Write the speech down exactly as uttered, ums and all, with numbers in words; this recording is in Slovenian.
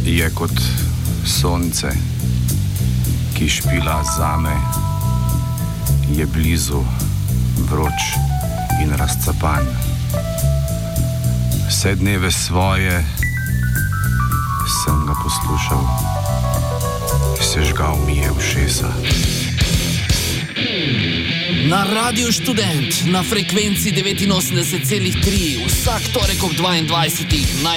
je kot sonce, ki špila zame, je blizu, vroč in razcapan. Vse dneve svoje sem ga poslušal, sežgal mi je ušesa. Na Radio Študent, na frekvenci devetinosemdeset celih tri, vsak torek ob dvaindvajsetih.